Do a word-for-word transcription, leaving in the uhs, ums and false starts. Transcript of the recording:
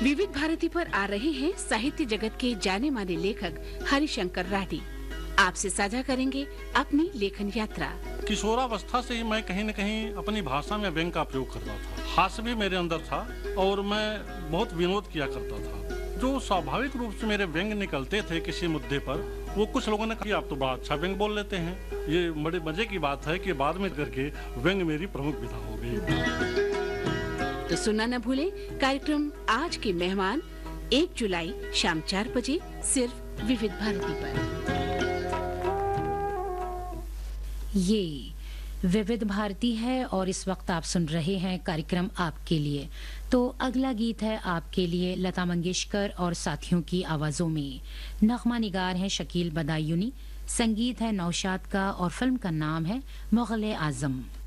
विविध भारती पर आ रहे हैं साहित्य जगत के जाने माने लेखक हरिशंकर राठी। आपसे साझा करेंगे अपनी लेखन यात्रा। किशोरावस्था से ही मैं कहीं न कहीं अपनी भाषा में व्यंग का प्रयोग करता था। हास्य भी मेरे अंदर था और मैं बहुत विनोद किया करता था। जो स्वाभाविक रूप से मेरे व्यंग निकलते थे किसी मुद्दे पर, वो कुछ लोगों ने कहा आप तो बड़ा अच्छा व्यंग बोल लेते हैं। ये बड़े मजे की बात है कि बाद में करके व्यंग मेरी प्रमुख विधा हो गई। तो सुनना न भूलें कार्यक्रम आज के मेहमान एक जुलाई शाम चार बजे सिर्फ विविध भारती पर। ये विविध भारती है और इस वक्त आप सुन रहे हैं कार्यक्रम आपके लिए। तो अगला गीत है आपके लिए लता मंगेशकर और साथियों की आवाजों में। नगमा निगार है शकील बदायूनी, संगीत है नौशाद का और फिल्म का नाम है मुग़ल-ए-आज़म।